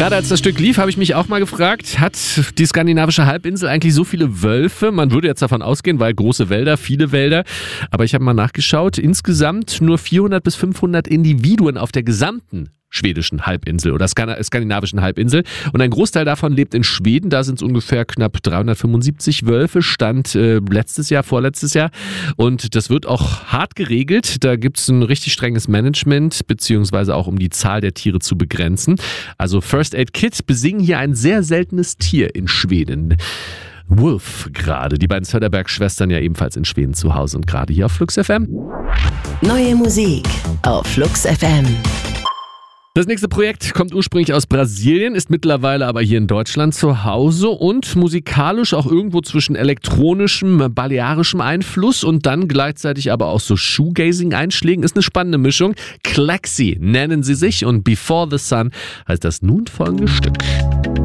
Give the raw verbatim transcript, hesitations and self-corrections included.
Gerade als das Stück lief, habe ich mich auch mal gefragt, hat die skandinavische Halbinsel eigentlich so viele Wölfe? Man würde jetzt davon ausgehen, weil große Wälder, viele Wälder. Aber ich habe mal nachgeschaut, insgesamt nur vierhundert bis fünfhundert Individuen auf der gesamten schwedischen Halbinsel oder skandinavischen Halbinsel. Und ein Großteil davon lebt in Schweden. Da sind es ungefähr knapp dreihundertfünfundsiebzig Wölfe, stand äh, letztes Jahr, vorletztes Jahr. Und das wird auch hart geregelt. Da gibt es ein richtig strenges Management, beziehungsweise auch um die Zahl der Tiere zu begrenzen. Also First Aid Kit besingen hier ein sehr seltenes Tier in Schweden. Wolf gerade. Die beiden Söderberg-Schwestern ja ebenfalls in Schweden zu Hause und gerade hier auf Flux F M. Neue Musik auf Flux F M. Das nächste Projekt kommt ursprünglich aus Brasilien, ist mittlerweile aber hier in Deutschland zu Hause und musikalisch auch irgendwo zwischen elektronischem, balearischem Einfluss und dann gleichzeitig aber auch so Shoegazing-Einschlägen. Ist eine spannende Mischung. Klaxi nennen sie sich und Before the Sun heißt das nun folgende Stück.